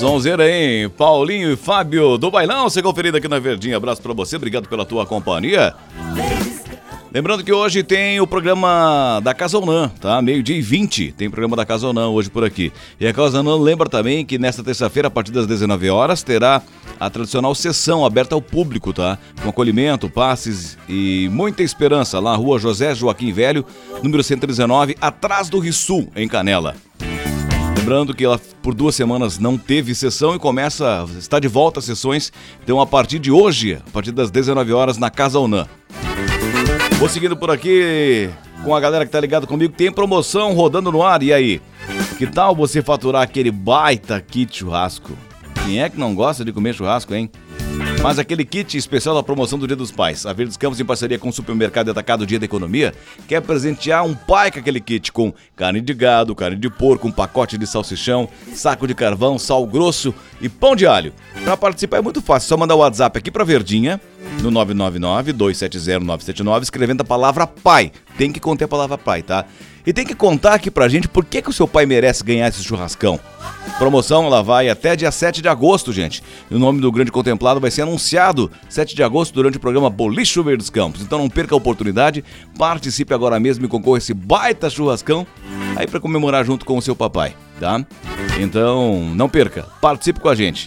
Sonzeira, hein? Paulinho e Fábio do Bailão, você conferido aqui na Verdinha. Abraço pra você, obrigado pela tua companhia. Lembrando que hoje tem o programa da Casonan, tá? 12h20 tem programa da Casonan hoje por aqui. E a Casonan lembra também que nesta terça-feira, a partir das 19 horas, terá a tradicional sessão aberta ao público, tá? Com acolhimento, passes e muita esperança lá na Rua José Joaquim Velho, número 119, atrás do Rissul, em Canela. Lembrando que ela por 2 semanas não teve sessão e está de volta às sessões, então a partir de hoje, a partir das 19 horas na Casa Unan. Vou seguindo por aqui com a galera que tá ligado comigo, tem promoção rodando no ar, e aí? Que tal você faturar aquele baita kit churrasco? Quem é que não gosta de comer churrasco, hein? Mas aquele kit especial da promoção do Dia dos Pais. A Verdes Campos, em parceria com o Supermercado Atacado Dia da Economia, quer presentear um pai com aquele kit com carne de gado, carne de porco, um pacote de salsichão, saco de carvão, sal grosso e pão de alho. Para participar é muito fácil, só mandar o WhatsApp aqui pra Verdinha, no 999-270-979, escrevendo a palavra pai. Tem que conter a palavra pai, tá? E tem que contar aqui pra gente por que o seu pai merece ganhar esse churrascão. Promoção, ela vai até dia 7 de agosto, gente. E o nome do grande contemplado vai ser anunciado 7 de agosto durante o programa Bolicho Verdes Campos. Então não perca a oportunidade, participe agora mesmo e concorra a esse baita churrascão aí pra comemorar junto com o seu papai, tá? Então não perca, participe com a gente.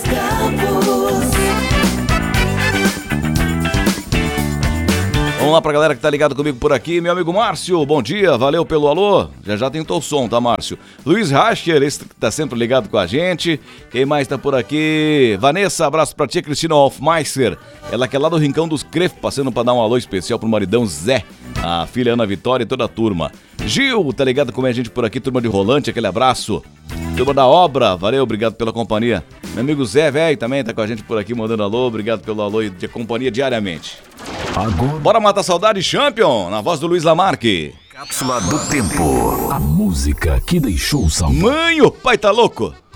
Vamos lá pra galera que tá ligado comigo por aqui. Meu amigo Márcio, bom dia, valeu pelo alô. Já tentou o som, tá, Márcio? Luiz Rascher, esse que tá sempre ligado com a gente. Quem mais tá por aqui? Vanessa, abraço pra tia Cristina Hofmeister. Ela que é lá do Rincão dos Cref, passando pra dar um alô especial pro maridão Zé, a filha Ana Vitória e toda a turma. Gil, tá ligado com a gente por aqui, turma de Rolante, aquele abraço. Turma da Obra, valeu, obrigado pela companhia. Meu amigo Zé, velho, também tá com a gente por aqui, mandando alô, obrigado pelo alô e de companhia diariamente. Agora... Bora matar a saudade, Champion, na voz do Luiz Lamarque. Cápsula do Tempo. A música que deixou saudade. Mãe, o pai tá louco.